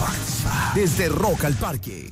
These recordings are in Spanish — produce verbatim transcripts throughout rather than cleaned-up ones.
Desde Rock al Parque.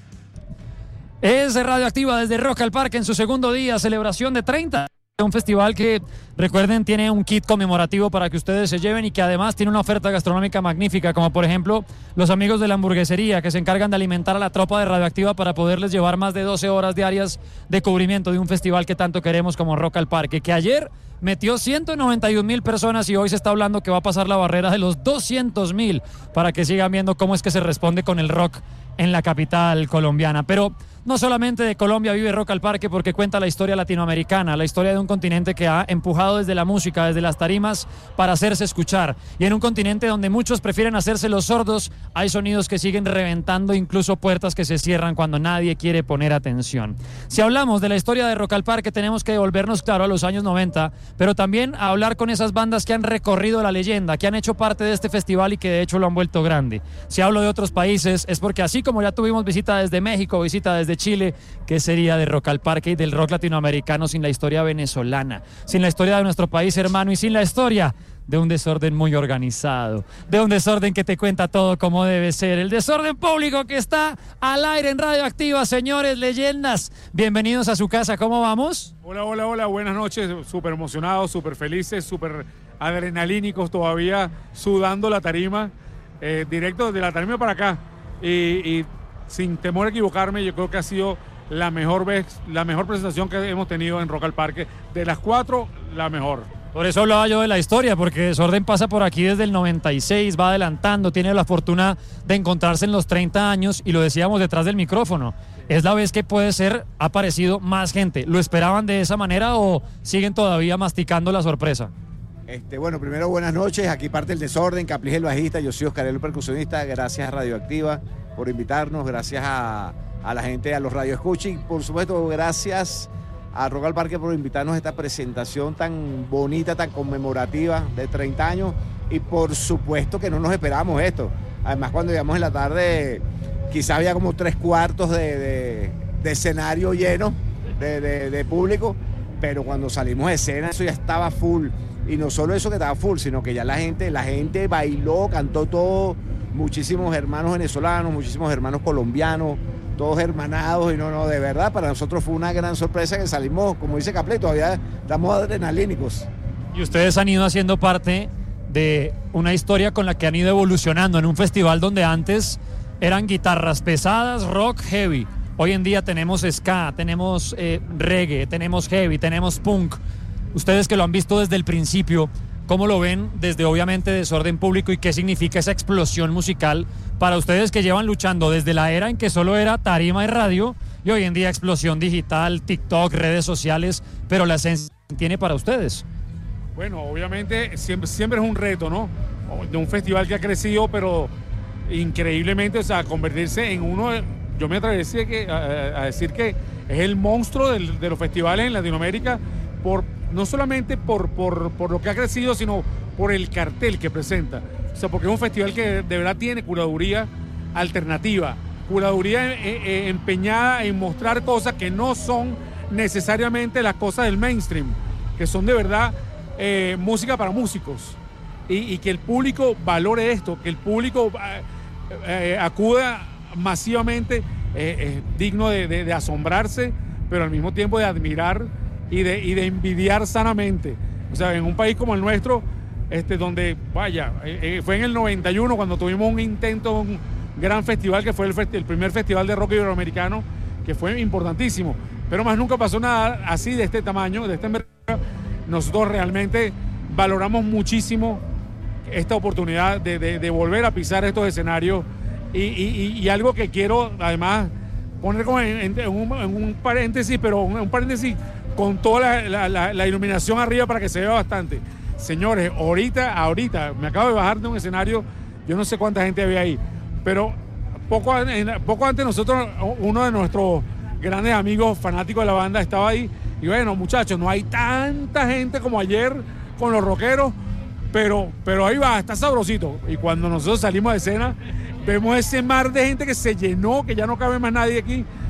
Es Radioactiva desde Rock al Parque en su segundo día, celebración de treinta. Un festival que, recuerden, tiene un kit conmemorativo para que ustedes se lleven y que además tiene una oferta gastronómica magnífica, como por ejemplo los amigos de la hamburguesería que se encargan de alimentar a la tropa de Radioactiva para poderles llevar más de doce horas diarias de cubrimiento de un festival que tanto queremos como Rock al Parque, que ayer metió ciento noventa y un mil personas y hoy se está hablando que va a pasar la barrera de los doscientos mil para que sigan viendo cómo es que se responde con el rock en la capital colombiana. Pero no solamente de Colombia vive Rock al Parque, porque cuenta la historia latinoamericana, la historia de un continente que ha empujado desde la música, desde las tarimas, para hacerse escuchar. Y en un continente donde muchos prefieren hacerse los sordos, hay sonidos que siguen reventando, incluso puertas que se cierran cuando nadie quiere poner atención. Si hablamos de la historia de Rock al Parque, tenemos que devolvernos, claro, a los años noventa, pero también a hablar con esas bandas que han recorrido la leyenda, que han hecho parte de este festival y que de hecho lo han vuelto grande. Si hablo de otros países, es porque así como ya tuvimos visita desde México, visita desde Chile, ¿qué sería de Rock al Parque y del rock latinoamericano sin la historia venezolana, sin la historia de nuestro país hermano y sin la historia de un desorden muy organizado, de un desorden que te cuenta todo como debe ser, el desorden público que está al aire en Radioactiva? Señores, leyendas, bienvenidos a su casa, ¿cómo vamos? Hola, hola, hola, buenas noches, súper emocionados, súper felices, súper adrenalínicos, todavía sudando la tarima, eh, directo de la tarima para acá, y, y sin temor a equivocarme, yo creo que ha sido la mejor vez, la mejor presentación que hemos tenido en Rock al Parque. De las cuatro, la mejor. Por eso hablaba yo de la historia, porque Desorden pasa por aquí desde el noventa y seis, va adelantando, tiene la fortuna de encontrarse en los treinta años, y lo decíamos detrás del micrófono. Es la vez que puede ser, ha aparecido más gente. ¿Lo esperaban de esa manera o siguen todavía masticando la sorpresa? Este, bueno, primero buenas noches, aquí parte el Desorden, Caplige el bajista, yo soy Oscar el percusionista, gracias a Radioactiva por invitarnos, gracias a, a la gente, a los Radio Escucha y por supuesto gracias a Rock al Parque por invitarnos a esta presentación tan bonita, tan conmemorativa de treinta años, y por supuesto que no nos esperábamos esto. Además, cuando llegamos en la tarde quizás había como tres cuartos de, de, de escenario lleno de, de, de público, pero cuando salimos de escena eso ya estaba full. Y no solo eso que estaba full, sino que ya la gente, la gente bailó, cantó todo, muchísimos hermanos venezolanos, muchísimos hermanos colombianos, todos hermanados, y no, no, de verdad, para nosotros fue una gran sorpresa que salimos, como dice Caplé, todavía estamos adrenalínicos. Y ustedes han ido haciendo parte de una historia con la que han ido evolucionando en un festival donde antes eran guitarras pesadas, rock heavy. Hoy en día tenemos ska, tenemos eh, reggae, tenemos heavy, tenemos punk. Ustedes que lo han visto desde el principio, ¿cómo lo ven desde obviamente Desorden Público y qué significa esa explosión musical para ustedes que llevan luchando desde la era en que solo era tarima y radio y hoy en día explosión digital, TikTok, redes sociales, pero la esencia tiene para ustedes? Bueno, obviamente siempre, siempre es un reto, ¿no? De un festival que ha crecido, pero increíblemente, o sea, convertirse en uno, de, yo me atrevería que, a, a decir que es el monstruo del, de los festivales en Latinoamérica, por no solamente por, por, por lo que ha crecido, sino por el cartel que presenta. O sea, porque es un festival que de verdad tiene curaduría alternativa, curaduría eh, eh, empeñada en mostrar cosas que no son necesariamente las cosas del mainstream, que son de verdad eh, música para músicos. Y, y que el público valore esto, que el público eh, eh, acuda masivamente, eh, es digno de, de, de asombrarse, pero al mismo tiempo de admirar y de, y de envidiar sanamente. O sea, en un país como el nuestro, este, donde, vaya, eh, fue en el noventa y uno cuando tuvimos un intento, un gran festival que fue el, festi el primer festival de rock iberoamericano, que fue importantísimo, pero más nunca pasó nada así de este tamaño, de este mercado. Nosotros realmente valoramos muchísimo esta oportunidad de, de, de volver a pisar estos escenarios y, y, y algo que quiero además poner como en, en, en, un, en un paréntesis, pero un, un paréntesis con toda la, la, la iluminación arriba para que se vea bastante. Señores, ahorita, ahorita, me acabo de bajar de un escenario, yo no sé cuánta gente había ahí, pero poco, en, poco antes nosotros, uno de nuestros grandes amigos fanáticos de la banda estaba ahí, y bueno, muchachos, no hay tanta gente como ayer con los rockeros, pero, pero ahí va, está sabrosito. Y cuando nosotros salimos de escena, vemos ese mar de gente que se llenó, que ya no cabe más nadie aquí,